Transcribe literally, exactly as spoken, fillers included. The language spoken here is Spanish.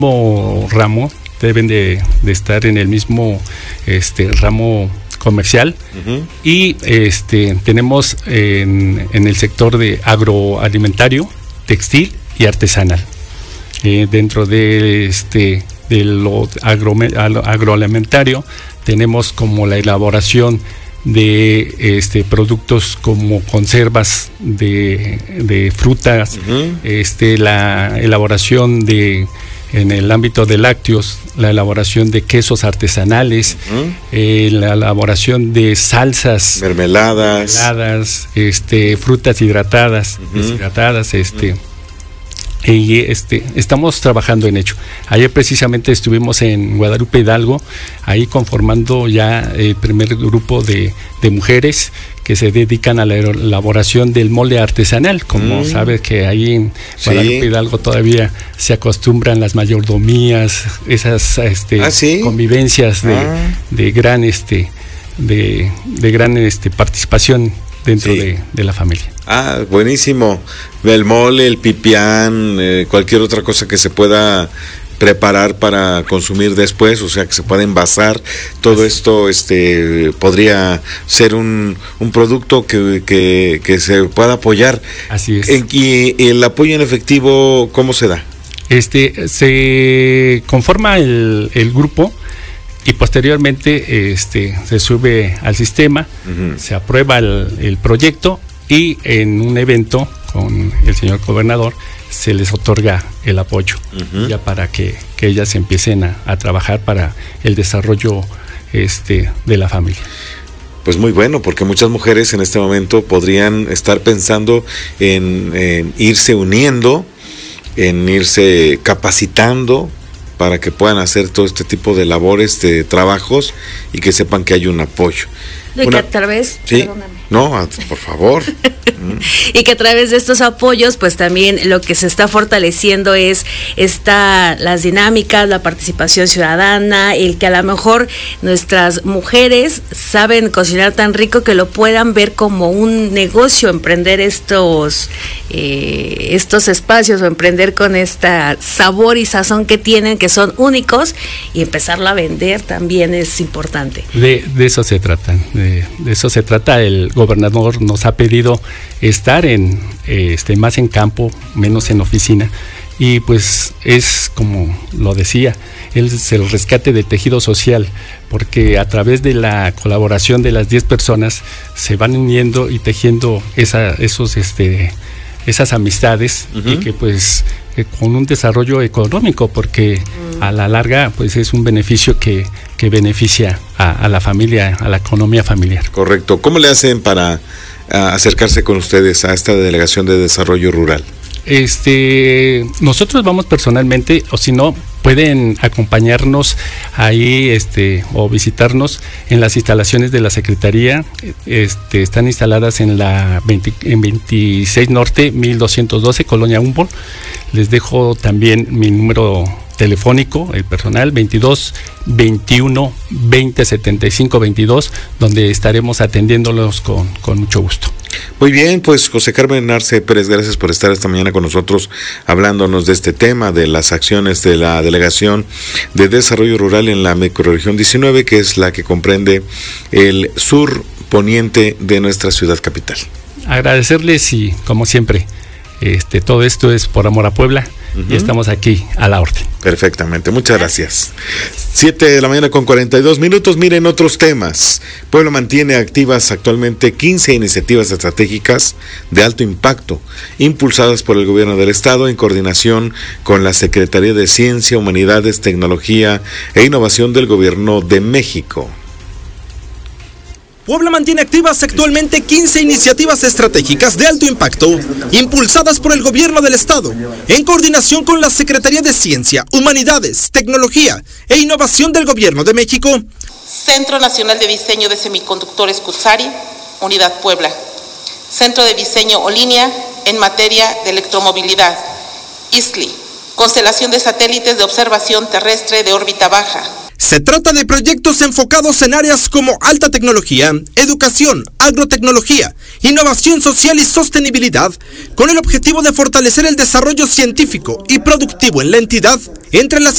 mismo ramo, deben de, de estar en el mismo este, ramo comercial. Uh-huh. Y este, tenemos en, en el sector de agroalimentario, textil y artesanal. Eh, dentro de este de lo agro, agroalimentario tenemos como la elaboración de este productos como conservas de, de frutas, uh-huh. este la elaboración de en el ámbito de lácteos, la elaboración de quesos artesanales, uh-huh. eh, la elaboración de salsas, mermeladas, mermeladas este frutas hidratadas, uh-huh. deshidratadas, este uh-huh. y este estamos trabajando en ello. Ayer precisamente estuvimos en Guadalupe Hidalgo, ahí conformando ya el primer grupo de, de mujeres que se dedican a la elaboración del molde artesanal. Como mm. sabes que ahí en Guadalupe sí. Hidalgo todavía se acostumbran las mayordomías, esas este, ¿Ah, sí? convivencias de, ah. de gran este de, de gran este participación dentro sí. de, de la familia. Ah, buenísimo. El mole, el pipián, eh, cualquier otra cosa que se pueda preparar para consumir después, o sea, que se pueda envasar, todo esto este podría ser un, un producto que, que, que se pueda apoyar. Así es. En, y el apoyo en efectivo, ¿cómo se da? Este, se conforma el, el grupo y posteriormente este se sube al sistema, uh-huh. se aprueba el, el proyecto y en un evento con el señor gobernador se les otorga el apoyo, uh-huh. ya para que, que ellas empiecen a, a trabajar para el desarrollo este de la familia. Pues muy bueno, porque muchas mujeres en este momento podrían estar pensando en, en irse uniendo, en irse capacitando para que puedan hacer todo este tipo de labores, de trabajos, y que sepan que hay un apoyo. Y Una, que a través, ¿sí? Perdóname. No, por favor. Y que a través de estos apoyos, pues también lo que se está fortaleciendo es esta, las dinámicas, la participación ciudadana, el que a lo mejor nuestras mujeres saben cocinar tan rico que lo puedan ver como un negocio, emprender estos, eh, estos espacios o emprender con este sabor y sazón que tienen, que son únicos, y empezarlo a vender también es importante. De, de eso se trata, de, de eso se trata. El gobernador nos ha pedido estar en este más en campo, menos en oficina, y pues es como lo decía, es el rescate del tejido social, porque a través de la colaboración de las diez personas se van uniendo y tejiendo esa, esos este esas amistades, uh-huh. y que pues que con un desarrollo económico, porque uh-huh. a la larga pues es un beneficio que, que beneficia a, a la familia, a la economía familiar. Correcto. ¿Cómo le hacen para a acercarse con ustedes a esta Delegación de Desarrollo Rural? Este, nosotros vamos personalmente, o si no, pueden acompañarnos ahí, este, o visitarnos en las instalaciones de la Secretaría. Este, están instaladas en la veinte, en veintiséis Norte, mil doscientos doce, Colonia Humboldt. Les dejo también mi número telefónico, el personal, veintidós, veintiuno, veinte, setenta y cinco, veintidós, donde estaremos atendiéndolos con, con mucho gusto. Muy bien, pues José Carmen Arce Pérez, gracias por estar esta mañana con nosotros hablándonos de este tema, de las acciones de la Delegación de Desarrollo Rural en la Microrregión diecinueve, que es la que comprende el sur poniente de nuestra ciudad capital. Agradecerles y, como siempre, este, todo esto es por amor a Puebla. Uh-huh. Y estamos aquí a la orden. Perfectamente, muchas gracias. siete de la mañana con cuarenta y dos minutos. Miren otros temas. Puebla mantiene activas actualmente quince iniciativas estratégicas de alto impacto, impulsadas por el gobierno del estado en coordinación con la Secretaría de Ciencia, Humanidades, Tecnología e Innovación del Gobierno de México. Puebla mantiene activas actualmente quince iniciativas estratégicas de alto impacto, impulsadas por el gobierno del estado, en coordinación con la Secretaría de Ciencia, Humanidades, Tecnología e Innovación del Gobierno de México. Centro Nacional de Diseño de Semiconductores Cutzari, Unidad Puebla. Centro de Diseño Olinia en materia de electromovilidad, I S L I, constelación de satélites de observación terrestre de órbita baja. Se trata de proyectos enfocados en áreas como alta tecnología, educación, agrotecnología, innovación social y sostenibilidad, con el objetivo de fortalecer el desarrollo científico y productivo en la entidad. Entre las